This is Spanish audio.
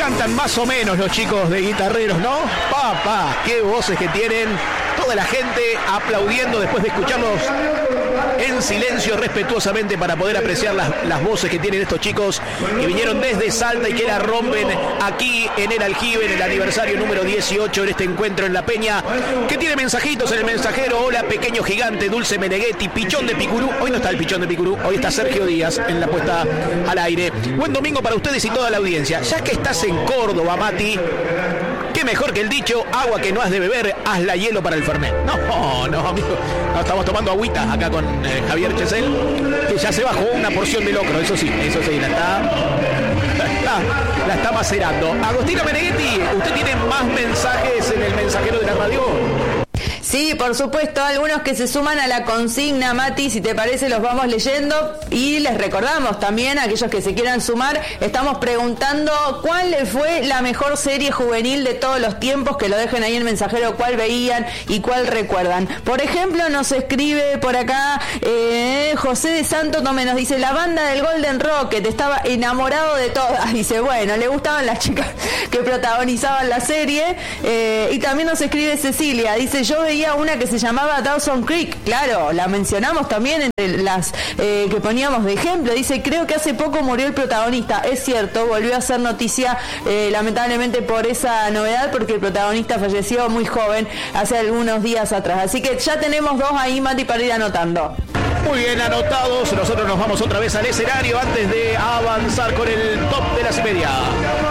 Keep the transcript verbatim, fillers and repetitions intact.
Cantan más o menos los chicos de Guitarreros, ¿no? Papá, qué voces que tienen. Toda la gente aplaudiendo después de escucharlos en silencio respetuosamente para poder apreciar las, las voces que tienen estos chicos que vinieron desde Salta y que la rompen aquí en el Aljibe, en el aniversario número dieciocho en este encuentro en La Peña, que tiene mensajitos en el mensajero. Hola, pequeño gigante, Dulce Meneghetti, Pichón de Picurú. Hoy no está el Pichón de Picurú, hoy está Sergio Díaz en la puesta al aire. Buen domingo para ustedes y toda la audiencia. Ya que estás en Córdoba, Mati, qué mejor que el dicho, agua que no has de beber, hazla hielo para el Fernet. No, no, amigo. No, estamos tomando agüita acá con eh, Javier Chesel, que ya se bajó una porción de locro, eso sí, eso sí, la está, la está, la está macerando. Agostina Meneghetti, usted tiene más mensajes en el mensajero de la radio. Sí, por supuesto, algunos que se suman a la consigna, Mati, si te parece los vamos leyendo y les recordamos también a aquellos que se quieran sumar, estamos preguntando cuál fue la mejor serie juvenil de todos los tiempos, que lo dejen ahí en el mensajero, cuál veían y cuál recuerdan. Por ejemplo, nos escribe por acá eh, José de Santo Tomé, nos dice, la banda del Golden Rocket, estaba enamorado de todas, dice, bueno, le gustaban las chicas que protagonizaban la serie, eh, y también nos escribe Cecilia, dice, yo veía una que se llamaba Dawson Creek, claro, la mencionamos también entre las eh, que poníamos de ejemplo, dice, creo que hace poco murió el protagonista, es cierto, volvió a ser noticia eh, lamentablemente por esa novedad, porque el protagonista falleció muy joven, hace algunos días atrás, así que ya tenemos dos ahí, Mati, para ir anotando. Muy bien anotados, nosotros nos vamos otra vez al escenario antes de avanzar con el top de las y media.